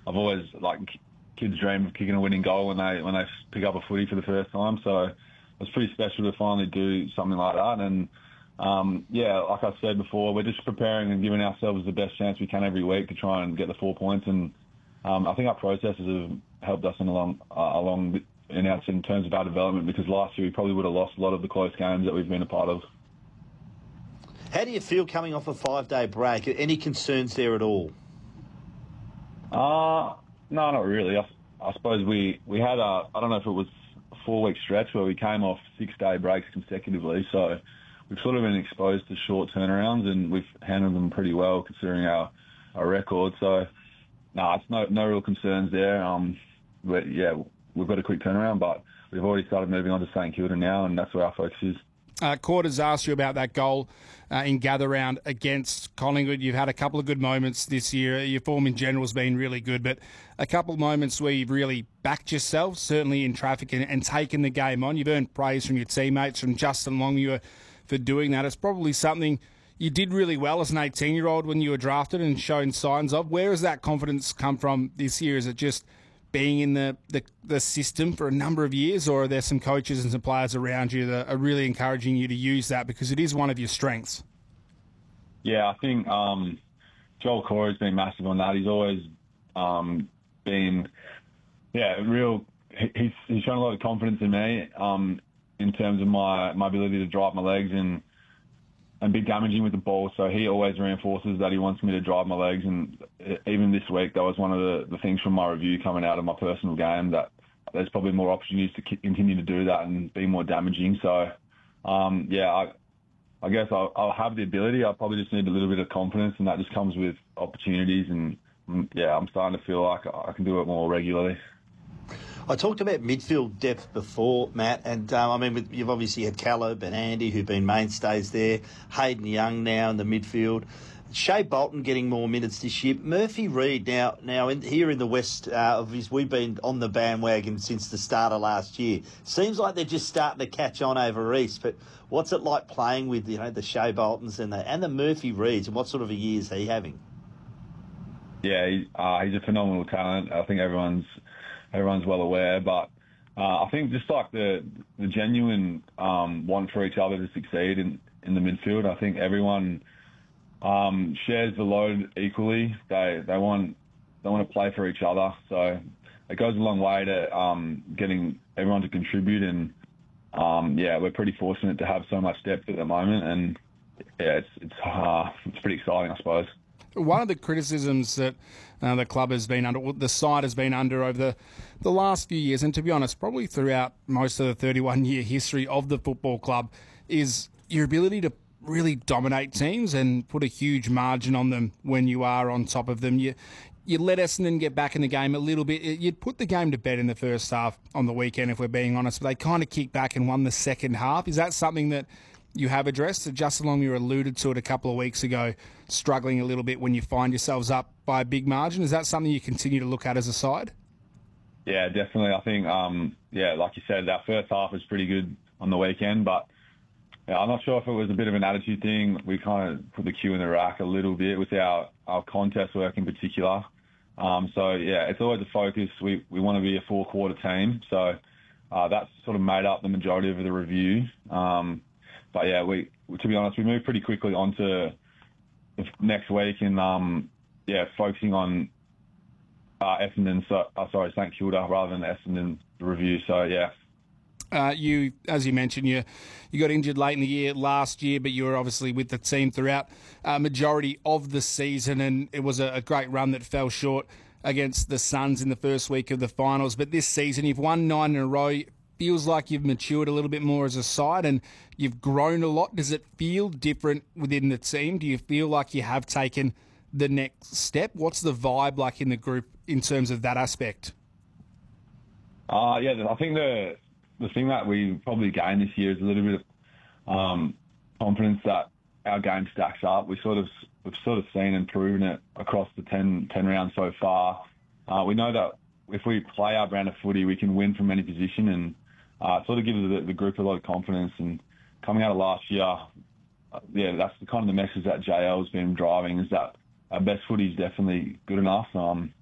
I've always kids dream of kicking a winning goal when they pick up a footy for the first time. So it was pretty special to finally do something like that. And like I said before, we're just preparing and giving ourselves the best chance we can every week to try and get the 4 points. And I think our processes have helped us along in terms of our development, because last year we probably would have lost a lot of the close games that we've been a part of. How do you feel coming off a 5-day break? Any concerns there at all? No, not really. I suppose we had I don't know if it was a 4-week stretch where we came off 6-day breaks consecutively. So we've sort of been exposed to short turnarounds, and we've handled them pretty well considering our record. So it's no real concerns there. We've got a quick turnaround, but we've already started moving on to St Kilda now, and that's where our focus is. Quarters asked you about that goal in gather round against Collingwood. You've had a couple of good moments this year. Your form in general has been really good, but a couple of moments where you've really backed yourself, certainly in traffic, and taken the game on. You've earned praise from your teammates, from Justin Longmuir, for doing that. It's probably something you did really well as an 18-year-old when you were drafted and shown signs of. Where has that confidence come from this year? Is it just being in the system for a number of years, or are there some coaches and some players around you that are really encouraging you to use that, because it is one of your strengths? Yeah, I think Joel Corey's been massive on that. He's always been, real. He's shown a lot of confidence in me in terms of my ability to drive my legs and be damaging with the ball. So he always reinforces that he wants me to drive my legs. And even this week, that was one of the things from my review coming out of my personal game, that there's probably more opportunities to continue to do that and be more damaging. So, I guess I'll have the ability. I probably just need a little bit of confidence, and that just comes with opportunities. And, I'm starting to feel like I can do it more regularly. I talked about midfield depth before, Matt, and you've obviously had Caleb and Andy, who've been mainstays there. Hayden Young now in the midfield. Shea Bolton getting more minutes this year. Murphy Reid now here in the West, we've been on the bandwagon since the start of last year. Seems like they're just starting to catch on over East. But what's it like playing with the Shea Boltons and the Murphy Reids, and what sort of a year is he having? Yeah, he's a phenomenal talent. I think everyone's well aware, but I think just like the genuine want for each other to succeed in the midfield. I think everyone shares the load equally. They want to play for each other, so it goes a long way to getting everyone to contribute. And we're pretty fortunate to have so much depth at the moment, and it's pretty exciting, I suppose. One of the criticisms that the club has been under, the side has been under over the last few years, and to be honest, probably throughout most of the 31-year history of the football club, is your ability to really dominate teams and put a huge margin on them when you are on top of them. You let Essendon get back in the game a little bit. You'd put the game to bed in the first half on the weekend, if we're being honest, but they kind of kicked back and won the second half. Is that something that you have addressed? Justin Longmuir alluded to it a couple of weeks ago, struggling a little bit when you find yourselves up by a big margin. Is that something you continue to look at as a side? Yeah, definitely. I think, like you said, our first half was pretty good on the weekend, but I'm not sure if it was a bit of an attitude thing. We kind of put the cue in the rack a little bit with our contest work in particular. It's always a focus. We want to be a 4-quarter team, so that's sort of made up the majority of the review. To be honest, we moved pretty quickly onto next week and focusing on St Kilda rather than Essendon review. So you, as you mentioned, you got injured late in the year last year, but you were obviously with the team throughout majority of the season, and it was a great run that fell short against the Suns in the first week of the finals. But this season, you've won 9 in a row. Feels like you've matured a little bit more as a side and you've grown a lot. Does it feel different within the team? Do you feel like you have taken the next step? What's the vibe like in the group in terms of that aspect? I think the thing that we probably gained this year is a little bit of confidence that our game stacks up. We've sort of seen and proven it across the 10 rounds so far. We know that if we play our brand of footy, we can win from any position, and it sort of gives the group a lot of confidence. And coming out of last year, that's the kind of the message that JL has been driving, is that our best footy is definitely good enough.